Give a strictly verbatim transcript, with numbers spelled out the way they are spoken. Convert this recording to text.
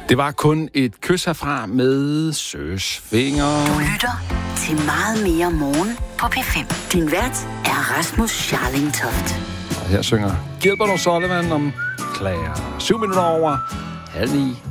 Det var kun et kys herfra med Søsvinger. Du lytter til meget mere morgen på P fem. Din vært er Rasmus Scharling-Toft. Og her synger Gilbert O'Sullivan om Claire. Syv minutter over halv ni.